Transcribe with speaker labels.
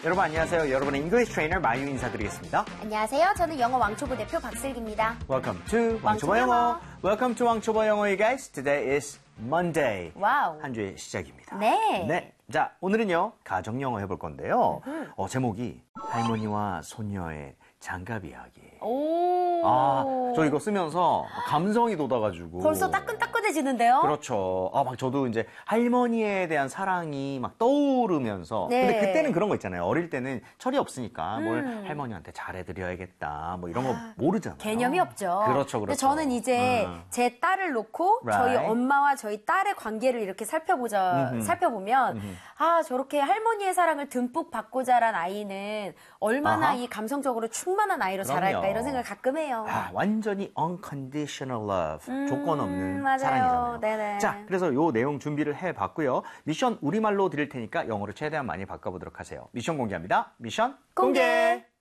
Speaker 1: 여러분 안녕하세요. 여러분의 English trainer 마유 인사드리겠습니다.
Speaker 2: 안녕하세요. 저는 영어 왕초보 대표 박슬기입니다.
Speaker 1: Welcome to 왕초보 영어. Welcome to 왕초보 영어, you guys. Today is Monday.
Speaker 2: 와우.
Speaker 1: 한 주의 시작입니다.
Speaker 2: 네.
Speaker 1: 자, 오늘은요 가정 영어 해볼 건데요. 제목이 할머니와 손녀의 장갑 이야기.
Speaker 2: 오.
Speaker 1: 저 이거 쓰면서 감성이 돋아가지고.
Speaker 2: 벌써 따끈따끈해지는데요?
Speaker 1: 그렇죠. 막 저도 이제 할머니에 대한 사랑이 막 떠오르면서.
Speaker 2: 네.
Speaker 1: 근데 그때는 그런 거 있잖아요. 어릴 때는 철이 없으니까 뭘 할머니한테 잘해드려야겠다. 뭐 이런 거 모르잖아요.
Speaker 2: 개념이 없죠.
Speaker 1: 그렇죠.
Speaker 2: 근데 저는 이제 제 딸을 놓고 저희
Speaker 1: Right.
Speaker 2: 엄마와 저희 딸의 관계를 이렇게 살펴보면 저렇게 할머니의 사랑을 듬뿍 받고 자란 아이는 얼마나 이 감성적으로 충만한 아이로 자랄까 이런 생각을 가끔 해요.
Speaker 1: 완전히 unconditional love. 조건 없는
Speaker 2: 맞아요.
Speaker 1: 사랑이잖아요.
Speaker 2: 네네.
Speaker 1: 자, 그래서 요 내용 준비를 해봤고요. 미션 우리말로 드릴 테니까 영어로 최대한 많이 바꿔보도록 하세요. 미션 공개합니다. 미션 공개!